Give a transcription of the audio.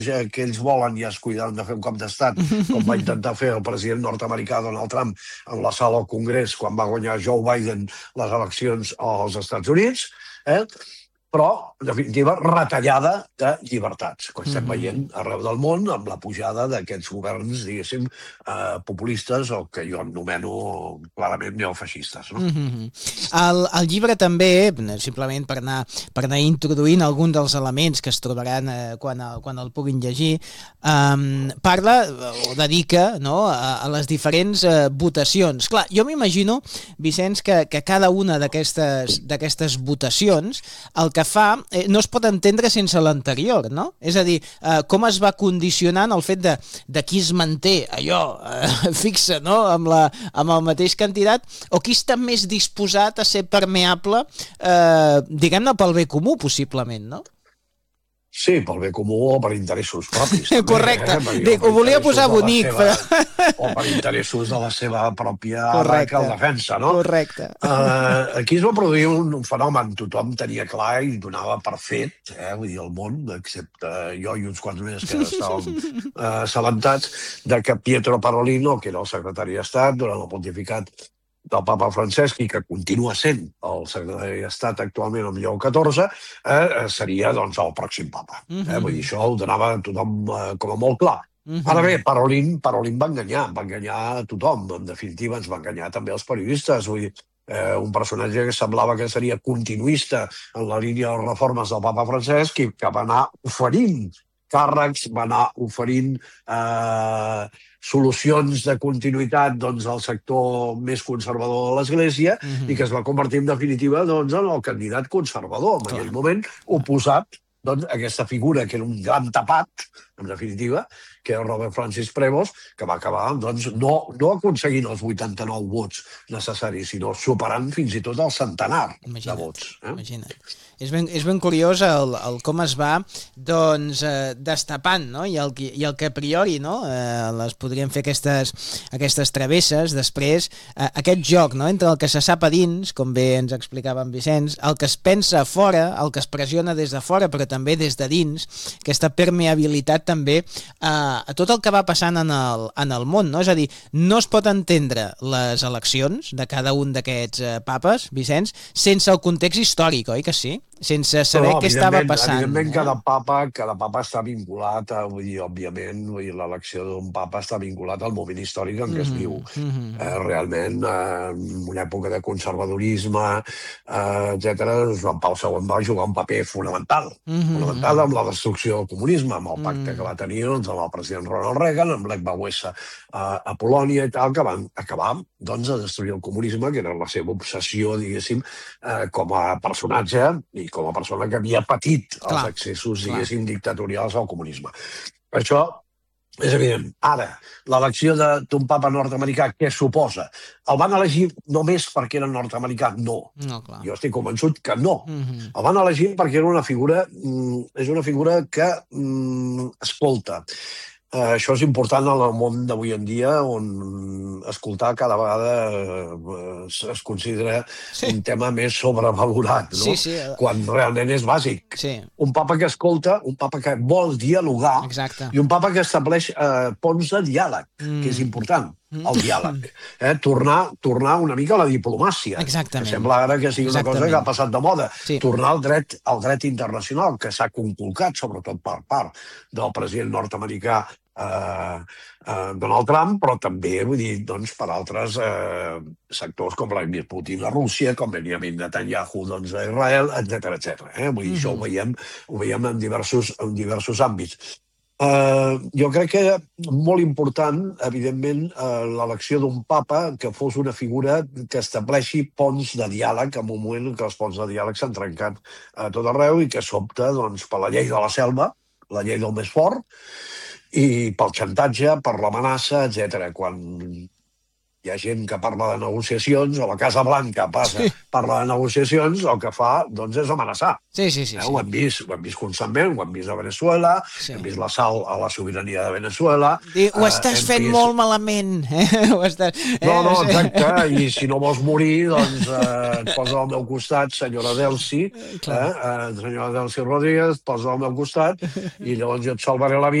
que ells volen i es cuidaran de fer un cop d'estat, com va intentar fer el president nord-americà Donald Trump en la sala del Congrés quan va guanyar Joe Biden les eleccions als Estats Units, però, en definitiva, retallada de llibertats, que estem veient arreu del món amb la pujada d'aquests governs, diguéssim, populistes o que jo anomeno clarament neofeixistes. El llibre també, simplement per anar introduint algun dels elements que es trobaran quan el puguin llegir, parla o dedica a les diferents votacions. Clar, jo m'imagino, Vicenç, que cada una d'aquestes votacions el que fa no es pot entendre sense l'anterior, no? És a dir, com es va condicionant el fet de qui es manté allò fixa, no?, amb el mateix candidat, o qui està més disposat a ser permeable, diguem-ne, pel bé comú, possiblement, no? Sí, pel bé comú o per interessos propis. Correcte. Ho volia posar bonic. O per interessos de la seva pròpia arca o defensa, no? Correcte. Aquí es va produir un fenomen. Tothom tenia clar i donava per fet, vull dir, el món, excepte jo i uns quants més que estàvem assabentats, de que Pietro Parolin, que era el secretari d'Estat durant el pontificat del papa Francesc i que continua sent el secretari d'Estat actualment amb Lleó XIV, seria doncs el pròxim papa. Vull dir, això ho donava tothom com a molt clar. Ara bé, Parolin va enganyar a tothom. En definitiva, ens va enganyar també els periodistes. Vull dir, un personatge que semblava que seria continuista en la línia de les reformes del papa Francesc i que va anar oferint càrrecs, va anar oferint solucions de continuïtat al sector més conservador de l'Església i que es va convertir en definitiva en el candidat conservador en aquell moment, oposat a aquesta figura que era un gran tapat, en definitiva, que era Robert Francis Prevost, que va acabar no aconseguint els 89 vots necessaris, sinó superant fins i tot el centenar de vots. Imagina't. És ben curiós el com es va destapant, no? I el que a priori les podrien fer aquestes travesses, després aquest joc entre el que se sap a dins, com bé ens explicava en Vicenç, el que es pensa a fora, el que es pressiona des de fora però també des de dins, aquesta permeabilitat també a tot el que va passant en el món, no? És a dir, no es pot entendre les eleccions de cada un d'aquests papes, Vicenç, sense el context històric, oi que sí? Sense saber què estava passant. Evidentment, cada papa està vinculat, òbviament, l'elecció d'un papa està vinculat al moment històric en què es viu. Realment, en una època de conservadorisme, etc., Joan Pau II va jugar un paper fonamental amb la destrucció del comunisme, amb el pacte que va tenir amb el president Ronald Reagan, amb Lech Wałęsa a Polònia i tal, que van acabar de destruir el comunisme, que era la seva obsessió, diguéssim, com a personatge i com a persona que havia patit els excessos, diguéssim, dictatorials al comunisme. Això és evident. Ara, l'elecció d'un papa nord-americà, què suposa? El van elegir només perquè era nord-americà? No. Jo estic convençut que no. El van elegir perquè era una figura que escolta. Això és important en el món d'avui en dia, on escoltar cada vegada es considera un tema més sobrevalorat, no? Quan realment és bàsic. Un papa que escolta, un papa que vol dialogar, i un papa que estableix ponts de diàleg, que és important, el diàleg. Tornar una mica a la diplomàcia, que sembla ara que sigui una cosa que ha passat de moda. Tornar al dret internacional, que s'ha conculcat, sobretot per part del president nord-americà Donald Trump, però també, vull dir, per altres sectors com Vladimir Putin a Rússia, com Benjamin Netanyahu a Israel, etc. Vull dir, això ho veiem en diversos àmbits. Jo crec que molt important, evidentment, l'elecció d'un papa que fos una figura que estableixi ponts de diàleg en un moment en què els ponts de diàleg s'han trencat a tot arreu i que s'opta per la llei de la selva, la llei del més fort, i pel xantatge, per l'amenaça, etc. Quan hi ha gent que parla de negociacions, o la Casa Blanca parla de negociacions, el que fa, doncs, és amenaçar. Sí. Ho hem vist constantment, ho hem vist a Venezuela, hem vist l'assalt a la sobirania de Venezuela. Ho estàs fent molt malament. No, exacte, i si no vols morir, doncs et posa al meu costat, senyora Delcy, senyora Delcy Rodríguez, posa al meu costat, i llavors jo et salvaré la vida.